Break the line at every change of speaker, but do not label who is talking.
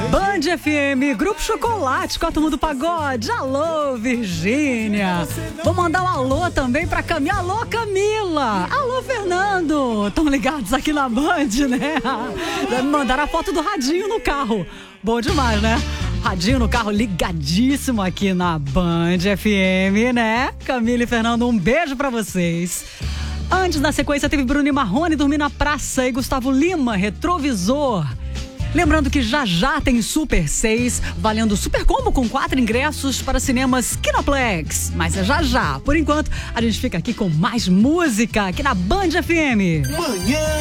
Band FM, Grupo Chocolate, com a turma do pagode. Alô, Virgínia. Vou mandar um alô também pra Camila. Alô, Camila. Alô, Fernando. Estão ligados aqui na Band, né? Me mandaram a foto do radinho no carro. Bom demais, né? Radinho no carro ligadíssimo aqui na Band FM, né? Camila e Fernando, um beijo pra vocês. Antes, na sequência, teve Bruno e Marrone, Dormir na Praça, e Gustavo Lima, Retrovisor. Lembrando que já tem Super 6, valendo super combo com 4 ingressos para cinemas Kinoplex. Mas é já. Por enquanto, a gente fica aqui com mais música aqui na Band FM.
Manhã